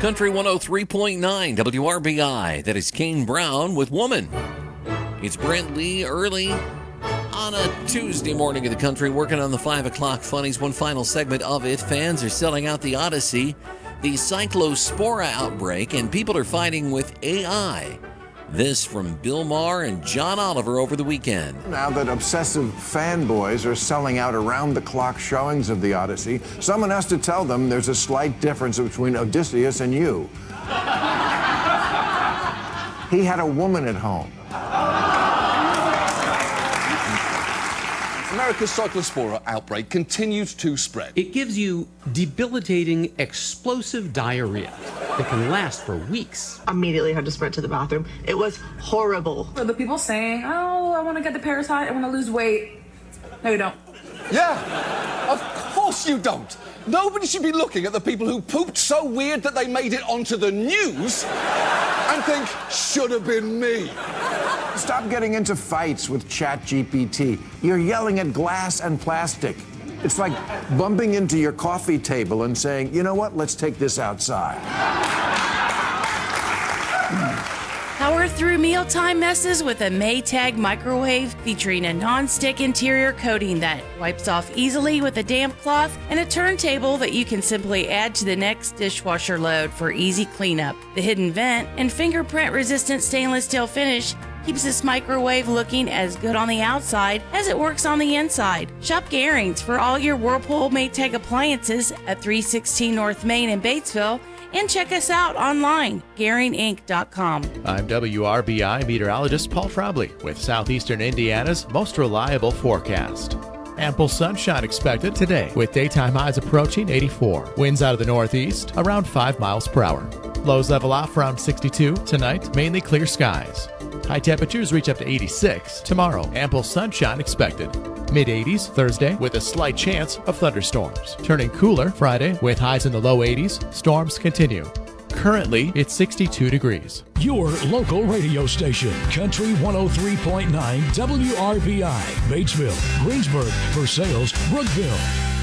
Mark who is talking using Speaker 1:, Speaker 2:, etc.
Speaker 1: Country 103.9 WRBI. That is Kane Brown with Woman. It's Brent Lee early on a Tuesday morning in the country, working on the 5 o'clock funnies. One final segment of it. Fans are selling out the Odyssey, the Cyclospora outbreak, and people are fighting with AI. This from Bill Maher and John Oliver over the weekend.
Speaker 2: Now that obsessive fanboys are selling out around-the-clock showings of the Odyssey, someone has to tell them there's a slight difference between Odysseus and you. He had a woman at home.
Speaker 3: America's Cyclospora outbreak continues to spread.
Speaker 4: It gives you debilitating, explosive diarrhea that can last for weeks.
Speaker 5: Immediately had to sprint to the bathroom. It was horrible.
Speaker 6: For the people saying, oh, I want to get the parasite, I want to lose weight. No, you don't.
Speaker 3: Yeah, of course you don't. Nobody should be looking at the people who pooped so weird that they made it onto the news and think, should have been me.
Speaker 2: Stop getting into fights with ChatGPT. You're yelling at glass and plastic. It's like bumping into your coffee table and saying, you know what, let's take this outside.
Speaker 7: Power through mealtime messes with a Maytag microwave featuring a non-stick interior coating that wipes off easily with a damp cloth and a turntable that you can simply add to the next dishwasher load for easy cleanup. The hidden vent and fingerprint-resistant stainless steel finish keeps this microwave looking as good on the outside as it works on the inside. Shop Garings for all your Whirlpool Maytag appliances at 316 North Main in Batesville, and check us out online, GaringInc.com.
Speaker 8: I'm WRBI meteorologist Paul Trombley with Southeastern Indiana's most reliable forecast. Ample sunshine expected today with daytime highs approaching 84. Winds out of the northeast around 5 miles per hour. Lows level off around 62. Tonight, mainly clear skies. High temperatures reach up to 86. Tomorrow, ample sunshine expected. Mid-80s Thursday with a slight chance of thunderstorms. Turning cooler Friday with highs in the low 80s. Storms continue. Currently, it's 62 degrees.
Speaker 9: Your local radio station, Country 103.9 WRBI, Batesville, Greensburg, Versailles, Brookville.